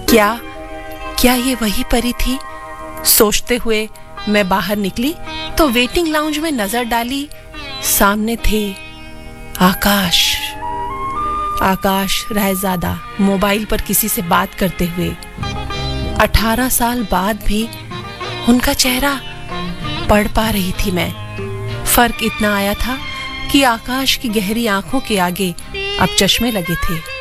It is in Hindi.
क्या क्या ये वही परी थी? सोचते हुए मैं बाहर निकली तो वेटिंग लाउंज में नजर डाली। सामने थे आकाश रायजादा मोबाइल पर किसी से बात करते हुए। 18 साल बाद भी उनका चेहरा पढ़ पा रही थी मैं। फर्क इतना आया था कि आकाश की गहरी आंखों के आगे अब चश्मे लगे थे।